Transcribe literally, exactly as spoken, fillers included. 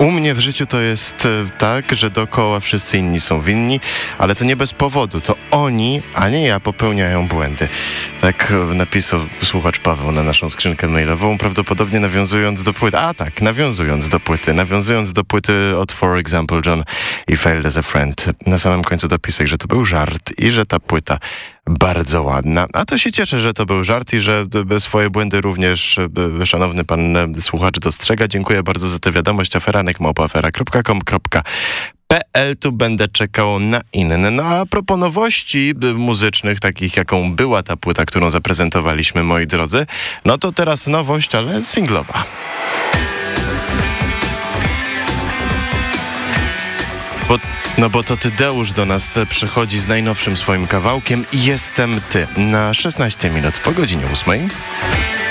U mnie w życiu to jest tak, że dookoła wszyscy inni są winni, ale to nie bez powodu. To oni, a nie ja, popełniają błędy. Tak napisał słuchacz Paweł na naszą skrzynkę mailową, prawdopodobnie nawiązując do płyty. A tak, nawiązując do płyty. Nawiązując do płyty od For Example John i Failed as a Friend. Na samym końcu dopisek, że to był żart i że ta płyta bardzo ładna. A to się cieszę, że to był żart i że swoje błędy również szanowny pan słuchacz dostrzega. Dziękuję bardzo za tę wiadomość. Aferanek małpa afera kropka com kropka p l. Tu będę czekał na inne. No a propos nowości muzycznych, takich jaką była ta płyta, którą zaprezentowaliśmy, moi drodzy, no to teraz nowość, ale singlowa. Bo, no bo to Tadeusz do nas przychodzi z najnowszym swoim kawałkiem i Jestem Ty na szesnaście minut po godzinie ósmej.